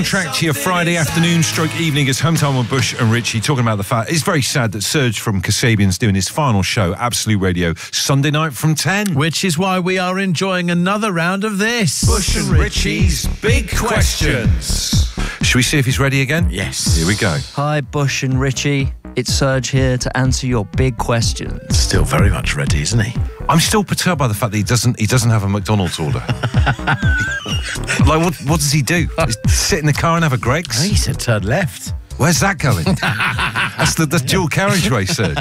Track to your Friday afternoon stroke evening is Home Time with Bush and Richie, talking about the fact it's very sad that Serge from Kasabian's doing his final show, Absolute Radio, Sunday night from 10. Which is why we are enjoying another round of this. Bush and Richie's Big Questions. Should we see if he's ready again? Yes. Here we go. Hi, Bush and Richie. It's Serge here to answer your big questions. Still very much ready, isn't he? I'm still perturbed by the fact that he doesn't have a McDonald's order. Like, what does he do? Sit in the car and have a Greggs? He said turn left. Where's that going? That's the dual carriageway, Serge.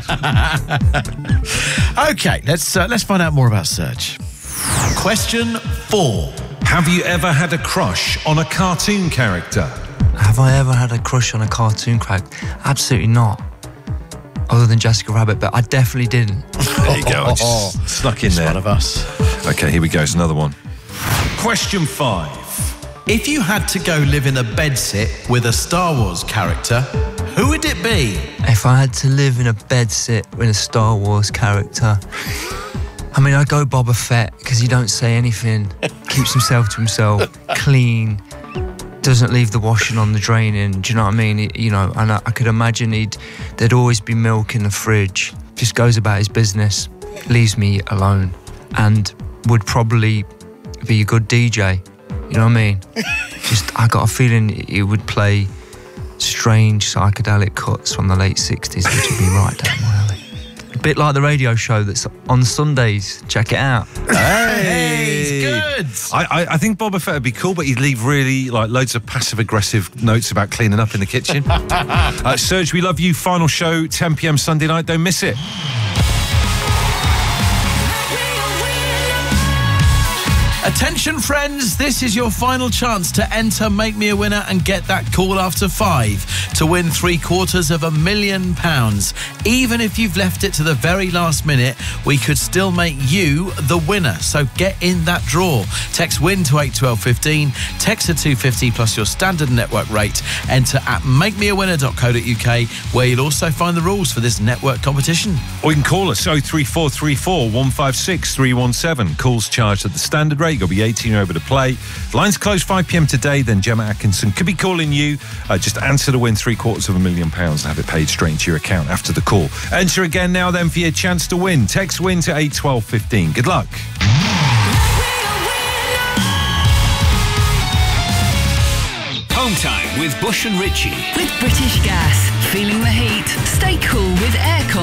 Okay, let's find out more about Serge. Question 4. Have you ever had a crush on a cartoon character? Have I ever had a crush on a cartoon character? Absolutely not. Other than Jessica Rabbit, but I definitely didn't. There you go. I just snuck in there. One of us. Okay, here we go. It's another one. Question 5. If you had to go live in a bedsit with a Star Wars character, who would it be? If I had to live in a bedsit with a Star Wars character, I mean, I'd go Boba Fett, because he don't say anything, keeps himself to himself, clean, doesn't leave the washing on the draining. Do you know what I mean? And I could imagine there'd always be milk in the fridge. Just goes about his business, leaves me alone, and would probably be a good DJ. You know what I mean? I got a feeling he would play strange psychedelic cuts from the late 60s, which would be right down my alley. A bit like the radio show that's on Sundays. Check it out. Hey, he's good. I think Boba Fett would be cool, but he'd leave really loads of passive-aggressive notes about cleaning up in the kitchen. Serge, we love you. Final show, 10 p.m. Sunday night. Don't miss it. Attention, friends, this is your final chance to enter Make Me a Winner and get that call after 5 to win £750,000. Even if you've left it to the very last minute, we could still make you the winner. So get in that draw. Text WIN to 81215, text to 250 plus your standard network rate. Enter at makemeawinner.co.uk, where you'll also find the rules for this network competition. Or you can call us 03434 156 317. Calls charged at the standard rate. You'll be 18 over to play. Lines close 5 p.m. today. Then Gemma Atkinson could be calling you. Just answer to win £750,000 and have it paid straight into your account after the call. Enter again now then for your chance to win. Text WIN to 81215. Good luck. Home Time with Bush and Richie. With British Gas. Feeling the heat? Stay cool with aircon.